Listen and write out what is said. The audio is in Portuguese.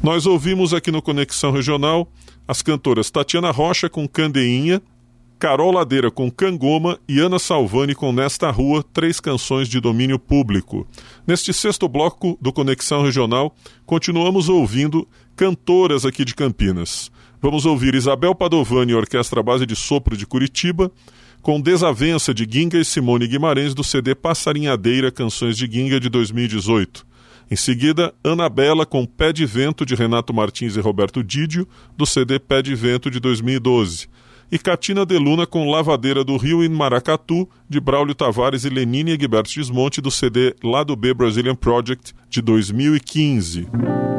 Nós ouvimos aqui no Conexão Regional as cantoras Tatiana Rocha com Candeinha, Carol Ladeira com Cangoma e Ana Salvani com Nesta Rua, 3 canções de domínio público. Neste 6º bloco do Conexão Regional, continuamos ouvindo cantoras aqui de Campinas. Vamos ouvir Isabel Padovani e Orquestra Base de Sopro de Curitiba, com Desavença de Ginga e Simone Guimarães do CD Passarinhadeira, Canções de Ginga de 2018. Em seguida, Anabela com Pé de Vento de Renato Martins e Roberto Didio, do CD Pé de Vento de 2012. E Catina de Luna com Lavadeira do Rio em Maracatu, de Braulio Tavares e Lenine Egberto Gismonti, do CD Lado B Brazilian Project de 2015.